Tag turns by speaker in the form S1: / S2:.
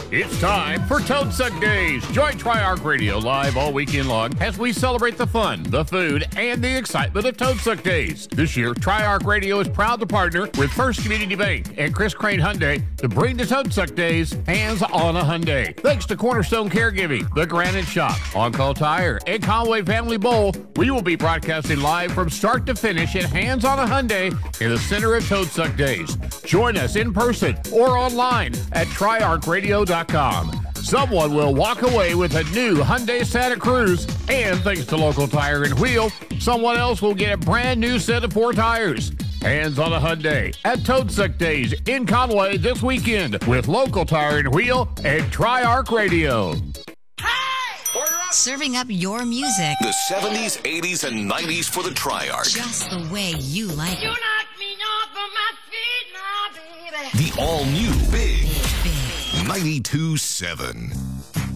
S1: It's time for Toad Suck Days. Join Triarch Radio live all weekend long as we celebrate the fun, the food, and the excitement of Toad Suck Days. This year, Triarch Radio is proud to partner with First Community Bank and Chris Crane Hyundai to bring to Toad Suck Days Hands on a Hyundai. Thanks to Cornerstone Caregiving, The Granite Shop, On Call Tire, and Conway Family Bowl, we will be broadcasting live from start to finish at Hands on a Hyundai in the center of Toad Suck Days. Join us in person or online at triarchradio.com. Someone will walk away with a new Hyundai Santa Cruz, and thanks to Local Tire and Wheel, someone else will get a brand new set of 4 tires. Hands on a Hyundai at Toad Suck Days in Conway this weekend with Local Tire and Wheel and Triarch Radio.
S2: Serving up your music.
S3: The 70s, 80s, and 90s for the Triarch.
S2: Just the way you like it.
S4: You knock me off of my feet now, baby.
S3: The all-new Big 92.7.